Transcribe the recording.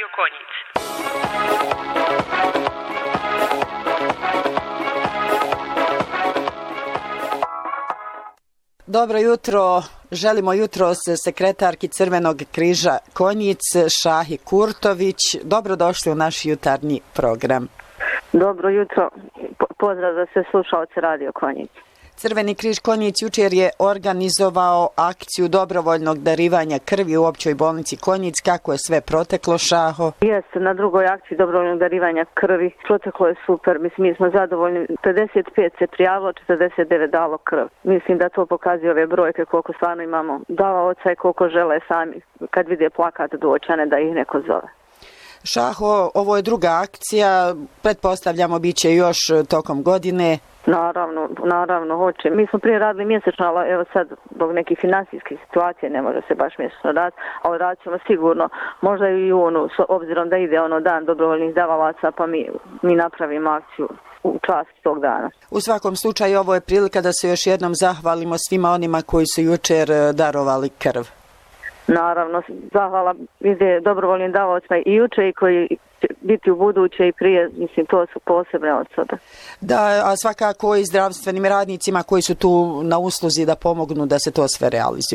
Radio Konjic. Dobro jutro, želimo jutros sekretarki Crvenog križa Konjic, Šahi Kurtović. Dobrodošli u naš jutarnji program. Dobro jutro, pozdrav za sve slušalce Radio Konjic. Crveni križ Konjic jučer je organizovao akciju dobrovoljnog darivanja krvi u općoj bolnici Konjic. Kako je sve proteklo, Šaho? Jeste, na drugoj akciji dobrovoljnog darivanja krvi. Proteklo je super, mislim, mi smo zadovoljni. 55 se prijavilo, 49 dalo krv. Mislim da to pokazuje ove brojke koliko stvarno imamo davaoca i koliko žele sami kad vide plakat doći, a ne da ih neko zove. Šaho, ovo je druga akcija, pretpostavljamo bit će još tokom godine. Naravno, hoće. Mi smo prije radili mjesečno, ali evo sad, zbog nekih financijskih situacije ne može se baš mjesečno raditi, ali radit ćemo sigurno, možda i u junu, s obzirom da ide dan dobrovoljnih davalaca, pa mi napravimo akciju u čast tog dana. U svakom slučaju ovo je prilika da se još jednom zahvalimo svima onima koji su jučer darovali krv. Naravno, zahvala ide dobrovoljnim davaocima i juče i koji će biti u buduće i prije, mislim, to su posebne osobe. Da, a svakako i zdravstvenim radnicima koji su tu na usluzi da pomognu da se to sve realizuje.